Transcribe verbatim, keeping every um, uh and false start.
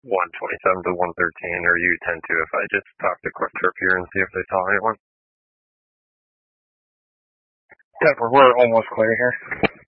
one twenty-seven to one thirteen, or U ten two if I just talk to Quick Trip here and see if they saw anyone. Yep, we're almost clear here.